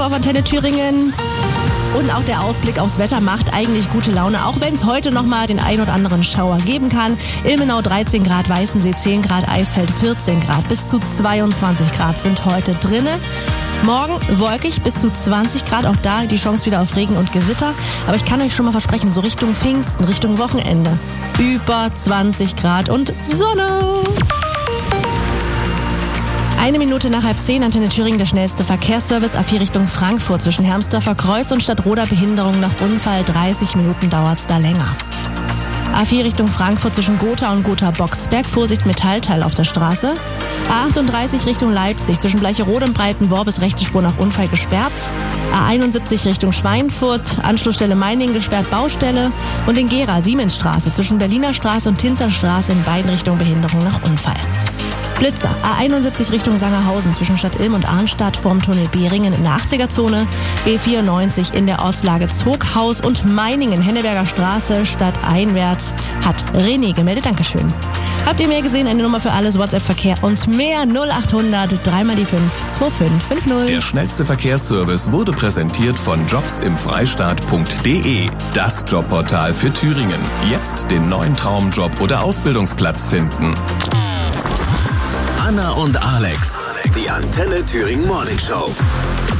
auf Antenne Thüringen. Und auch der Ausblick aufs Wetter macht eigentlich gute Laune, auch wenn es heute nochmal den ein oder anderen Schauer geben kann. Ilmenau 13 Grad, Weißensee 10 Grad, Eisfeld 14 Grad. Bis zu 22 Grad sind heute drinne. Morgen wolkig, bis zu 20 Grad, auch da die Chance wieder auf Regen und Gewitter. Aber ich kann euch schon mal versprechen, so Richtung Pfingsten, Richtung Wochenende, über 20 Grad und Sonne. 1 Minute nach 9:30, Antenne Thüringen, der schnellste Verkehrsservice. A4 Richtung Frankfurt zwischen Hermsdorfer Kreuz und Stadtroda, Behinderung nach Unfall. 30 Minuten dauert's da länger. A4 Richtung Frankfurt zwischen Gotha und Gotha-Boxberg. Vorsicht, Metallteil auf der Straße. A38 Richtung Leipzig zwischen Bleicherode und Breitenborn bis rechte Spur nach Unfall gesperrt. A71 Richtung Schweinfurt, Anschlussstelle Meiningen gesperrt, Baustelle. Und in Gera, Siemensstraße zwischen Berliner Straße und Tinzerstraße in beiden Richtungen Behinderung nach Unfall. Blitzer, A71 Richtung Sangerhausen zwischen Stadt Ilm und Arnstadt vorm Tunnel Behringen in der 80er-Zone, B94 in der Ortslage Zoghaus und Meiningen, Henneberger Straße stadteinwärts, hat René gemeldet. Dankeschön. Habt ihr mehr gesehen? Eine Nummer für alles, WhatsApp-Verkehr und mehr 0800 3 mal die 5 2550. Der schnellste Verkehrsservice wurde präsentiert von jobsimfreistaat.de. Das Jobportal für Thüringen. Jetzt den neuen Traumjob oder Ausbildungsplatz finden. Anna und Alex, die Antenne Thüringen Morning Show.